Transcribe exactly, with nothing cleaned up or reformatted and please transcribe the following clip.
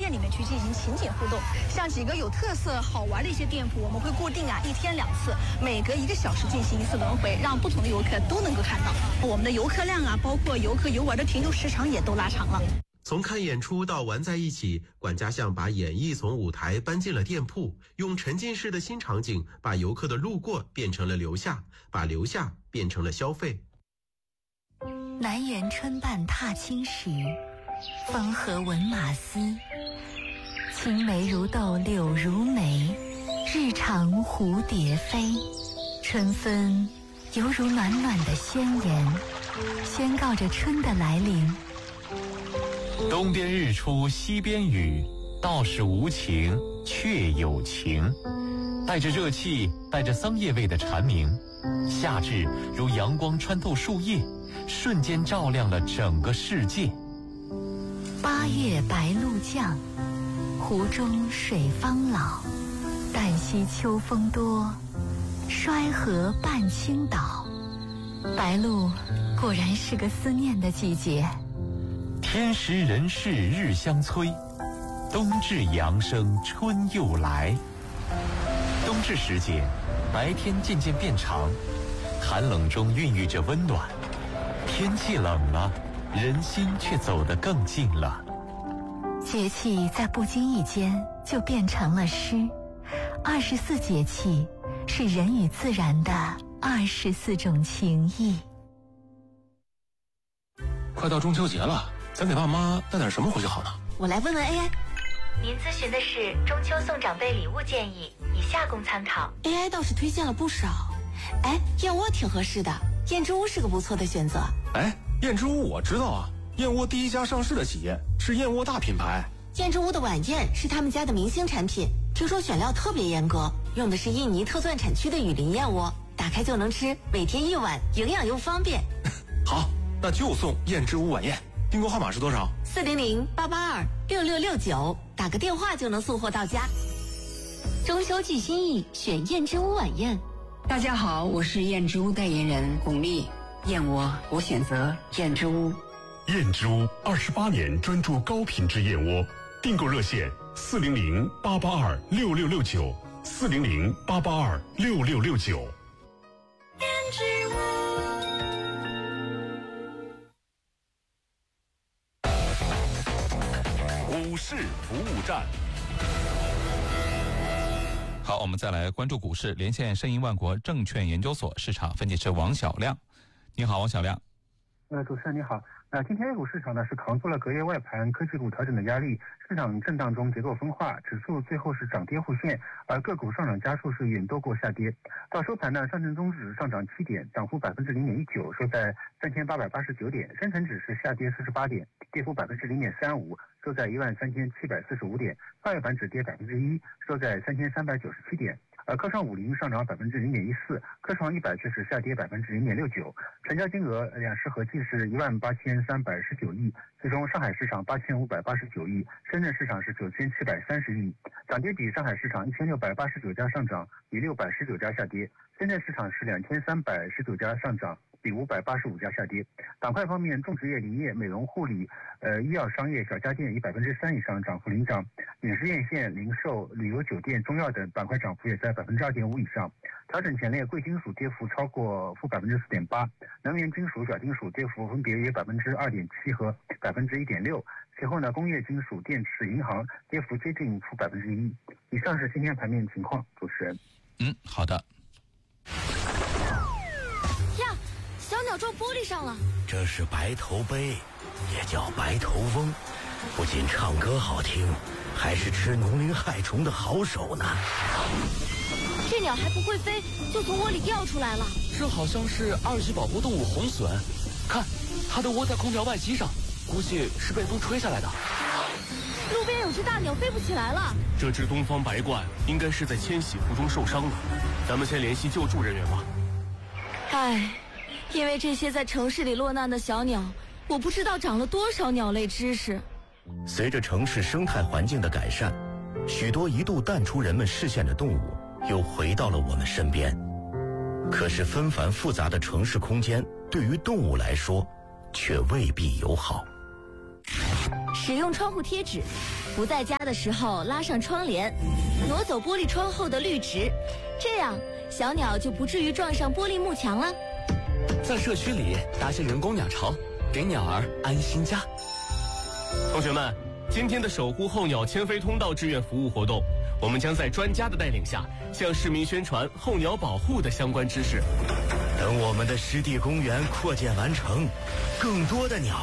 店里面去进行情景互动。像几个有特色、好玩的一些店铺，我们会固定啊一天两次，每隔一个小时进行一次轮回，让不同的游客都能够看到。我们的游客量啊，包括游客游玩的停留时长也都拉长了。 从看演出到玩在一起，管家巷把演艺从舞台搬进了店铺，用沉浸式的新场景，把游客的路过变成了留下，把留下变成了消费。 南园春半踏青时，风和闻马嘶。青梅如豆柳如眉，日长蝴蝶飞。春分犹如暖暖的宣言，宣告着春的来临。 东边日出西边雨，道是无晴却有晴。带着热气带着桑叶味的蝉鸣，夏至如阳光穿透树叶，瞬间照亮了整个世界。 八月白露降，湖中水方老。旦夕秋风多，衰河半倾倒。白露果然是个思念的季节。 天时人事日相催，冬至阳生春又来。冬至时节，白天渐渐变长，寒冷中孕育着温暖。天气冷了，人心却走得更近了。 节气在不经意间就变成了诗。二十四节气是人与自然的二十四种情谊。 快到中秋节了，咱给爸妈带点什么回去好呢？ 我来问问 A I。 您咨询的是中秋送长辈礼物建议，以下供参考。 A I 倒是推荐了不少。哎，燕窝挺合适的，燕之屋是个不错的选择。 哎，燕之屋我知道啊，燕窝第一家上市的企业，是燕窝大品牌。 燕之屋的晚宴是他们家的明星产品，听说选料特别严格，用的是印尼特钻产区的雨林燕窝，打开就能吃，每天一碗，营养又方便。 好，那就送燕之屋晚宴。订购号码是多少？ 四零零八八二六六六九，打个电话就能送货到家。 中秋寄心意，选燕之屋晚宴。 大家好，我是燕之屋代言人巩俐。燕窝我选择燕之屋。 燕之屋二十八年专注高品质燕窝，订购热线四零零八八二六六六九，四零零八八二六六六九。 燕之屋。 股市服务站。 好，我们再来关注股市，连线申银万国证券研究所市场分析师王小亮。你好，王小亮。 呃，主持人你好。那、呃、今天 A 股市场呢是扛住了隔夜外盘科技股调整的压力，市场震荡中结构分化，指数最后是涨跌互现，而个股上涨家数是远多过下跌。到收盘呢，上证综指上涨七点，涨幅百分之零点一九，收在三千八百八十九点；深成指是下跌四十八点，跌幅百分之零点三五，收在一万三千七百四十五点；创业板指跌百分之一，收在三千三百九十七点。而科创五零上涨百分之零点一四，科创一百却是下跌百分之零点六九，成交金额两市合计是一万八千三百十九亿，其中上海市场八千五百八十九亿，深圳市场是九千七百三十亿。涨跌比，上海市场一千六百八十九家上涨，比六百十九家下跌；深圳市场是两千三百十九家上涨，比五百八十五家下跌。板块方面，种植业、林业、美容护理、呃医药商业、小家电以百分之三以上涨幅领涨，饮食院线、零售、旅游酒店、中药等板块涨幅也在百分之二点五以上。调整前列贵金属跌幅超过负百分之四点八，能源金属、小金属跌幅分别约百分之二点七和百分之一点六。其后呢，工业金属、电池、银行跌幅接近负百分之一。以上是今天盘面情况，主持人。 嗯，好的。 呀，小鸟撞玻璃上了。 这是白头杯，也叫白头翁，不仅唱歌好听，还是吃农林害虫的好手呢。 这鸟还不会飞，就从窝里掉出来了。 这好像是二级保护动物红隼，看，它都窝在空调外机上，估计是被风吹下来的。 路边有只大鸟飞不起来了。 这只东方白鹳应该是在迁徙途中受伤了，咱们先联系救助人员吧。 唉，因为这些在城市里落难的小鸟，我不知道长了多少鸟类知识。 随着城市生态环境的改善，许多一度淡出人们视线的动物又回到了我们身边。可是纷繁复杂的城市空间对于动物来说却未必友好。 使用窗户贴纸， 不在家的时候拉上窗帘，挪走玻璃窗后的绿植，这样小鸟就不至于撞上玻璃幕墙了。 在社区里搭些人工鸟巢，给鸟儿安心家。 同学们，今天的守护候鸟迁飞通道志愿服务活动，我们将在专家的带领下，向市民宣传候鸟保护的相关知识。 等我们的湿地公园扩建完成，更多的鸟